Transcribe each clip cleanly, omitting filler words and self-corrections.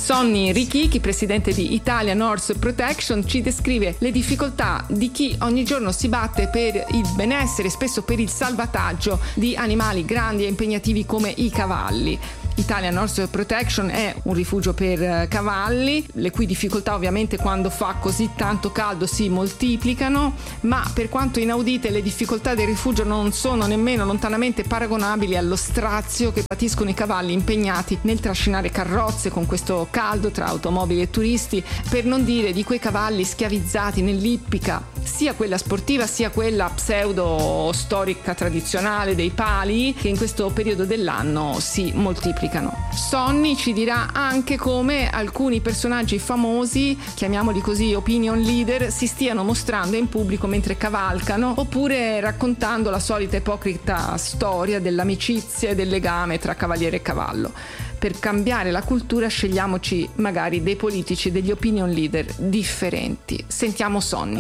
Sonny Richichi, presidente di Italian Horse Protection, ci descrive le difficoltà di chi ogni giorno si batte per il benessere, spesso per il salvataggio di animali grandi e impegnativi come i cavalli. Italian Horse Protection è un rifugio per cavalli, le cui difficoltà ovviamente quando fa così tanto caldo si moltiplicano, ma per quanto inaudite le difficoltà del rifugio non sono nemmeno lontanamente paragonabili allo strazio che patiscono i cavalli impegnati nel trascinare carrozze con questo caldo tra automobili e turisti, per non dire di quei cavalli schiavizzati nell'ippica, sia quella sportiva sia quella pseudo storica tradizionale dei pali, che in questo periodo dell'anno si moltiplicano. Sonny ci dirà anche come alcuni personaggi famosi, chiamiamoli così opinion leader, si stiano mostrando in pubblico mentre cavalcano, oppure raccontando la solita ipocrita storia dell'amicizia e del legame tra cavaliere e cavallo. Per cambiare la cultura scegliamoci magari dei politici, degli opinion leader differenti. Sentiamo Sonny.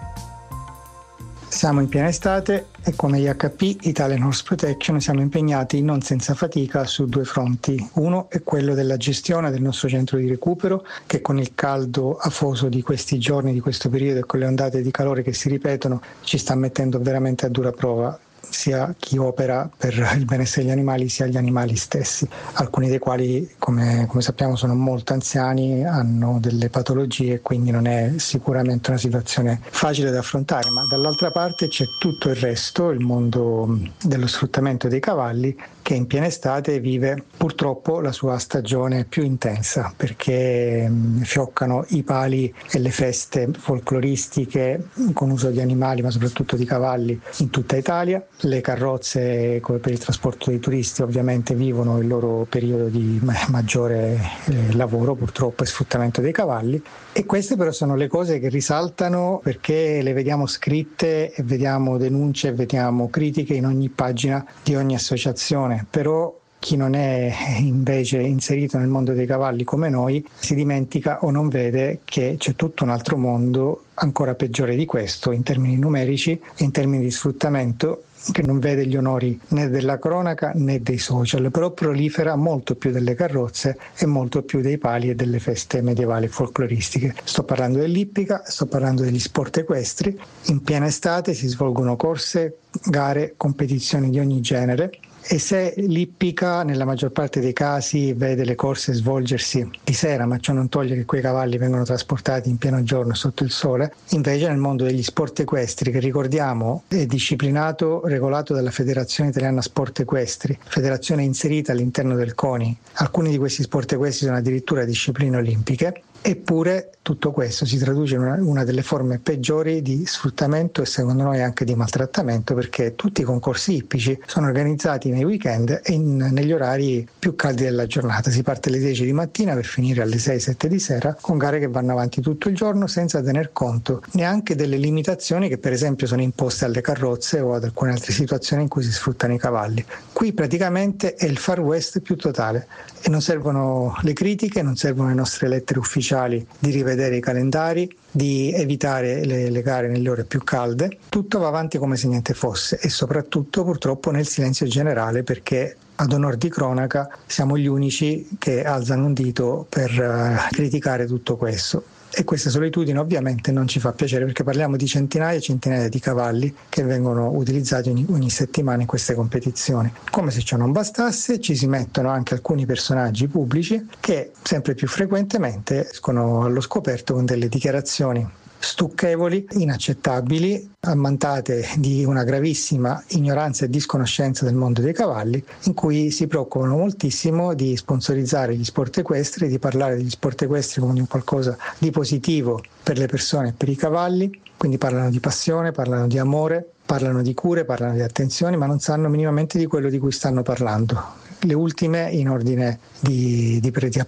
Siamo in piena estate e come IHP, Italian Horse Protection, siamo impegnati non senza fatica su due fronti. Uno è quello della gestione del nostro centro di recupero, che con il caldo afoso di questi giorni, di questo periodo e con le ondate di calore che si ripetono, ci sta mettendo veramente a dura prova, sia chi opera per il benessere degli animali sia gli animali stessi, alcuni dei quali come sappiamo sono molto anziani, hanno delle patologie e quindi non è sicuramente una situazione facile da affrontare. Ma dall'altra parte c'è tutto il resto, il mondo dello sfruttamento dei cavalli, che in piena estate vive purtroppo la sua stagione più intensa, perché fioccano i pali e le feste folcloristiche con uso di animali ma soprattutto di cavalli in tutta Italia. Le carrozze come per il trasporto dei turisti ovviamente vivono il loro periodo di maggiore lavoro purtroppo e sfruttamento dei cavalli, e queste però sono le cose che risaltano perché le vediamo scritte e vediamo denunce e vediamo critiche in ogni pagina di ogni associazione. Però chi non è invece inserito nel mondo dei cavalli come noi si dimentica o non vede che c'è tutto un altro mondo ancora peggiore di questo in termini numerici e in termini di sfruttamento, che non vede gli onori né della cronaca né dei social, però prolifera molto più delle carrozze e molto più dei pali e delle feste medievali e folcloristiche. Sto parlando dell'ippica, sto parlando degli sport equestri. In piena estate si svolgono corse, gare, competizioni di ogni genere. E se l'ippica nella maggior parte dei casi vede le corse svolgersi di sera, ma ciò non toglie che quei cavalli vengono trasportati in pieno giorno sotto il sole, invece nel mondo degli sport equestri, che ricordiamo è disciplinato, regolato dalla Federazione Italiana Sport Equestri, federazione inserita all'interno del CONI, alcuni di questi sport equestri sono addirittura discipline olimpiche, eppure tutto questo si traduce in una delle forme peggiori di sfruttamento e secondo noi anche di maltrattamento, perché tutti i concorsi ippici sono organizzati nei weekend e negli orari più caldi della giornata. Si parte alle 10 di mattina per finire alle 6-7 di sera, con gare che vanno avanti tutto il giorno senza tener conto neanche delle limitazioni che per esempio sono imposte alle carrozze o ad alcune altre situazioni in cui si sfruttano i cavalli. Qui praticamente è il Far West più totale e non servono le critiche, non servono le nostre lettere ufficiali di rivedere i calendari, di evitare le gare nelle ore più calde. Tutto va avanti come se niente fosse e soprattutto purtroppo nel silenzio generale, perché ad onor di cronaca siamo gli unici che alzano un dito per criticare tutto questo. E questa solitudine ovviamente non ci fa piacere, perché parliamo di centinaia e centinaia di cavalli che vengono utilizzati ogni settimana in queste competizioni. Come se ciò non bastasse, ci si mettono anche alcuni personaggi pubblici che sempre più frequentemente escono allo scoperto con delle dichiarazioni stucchevoli, inaccettabili, ammantate di una gravissima ignoranza e disconoscenza del mondo dei cavalli, in cui si preoccupano moltissimo di sponsorizzare gli sport equestri, di parlare degli sport equestri come di qualcosa di positivo per le persone e per i cavalli. Quindi parlano di passione, parlano di amore, parlano di cure, parlano di attenzioni, ma non sanno minimamente di quello di cui stanno parlando. Le ultime in ordine di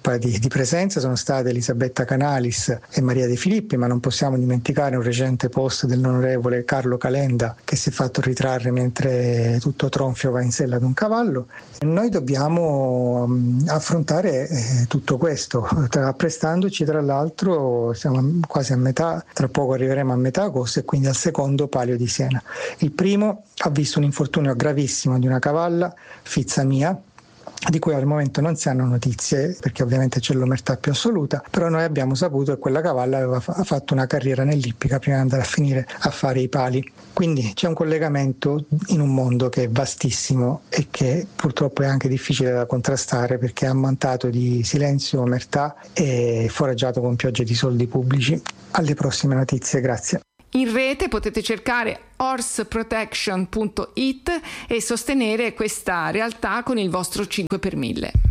presenza sono state Elisabetta Canalis e Maria De Filippi, ma non possiamo dimenticare un recente post dell'onorevole Carlo Calenda che si è fatto ritrarre mentre tutto tronfio va in sella ad un cavallo. Noi dobbiamo affrontare tutto questo, apprestandoci, tra l'altro siamo quasi a metà, tra poco arriveremo a metà agosto e quindi al secondo Palio di Siena. Il primo ha visto un infortunio gravissimo di una cavalla, Fizza Mia, di cui al momento non si hanno notizie perché ovviamente c'è l'omertà più assoluta, però noi abbiamo saputo che quella cavalla aveva fatto una carriera nell'ippica prima di andare a finire a fare i pali. Quindi c'è un collegamento in un mondo che è vastissimo e che purtroppo è anche difficile da contrastare perché è ammantato di silenzio, omertà e foraggiato con piogge di soldi pubblici. Alle prossime notizie, grazie. In rete potete cercare horseprotection.it e sostenere questa realtà con il vostro 5 per 1000.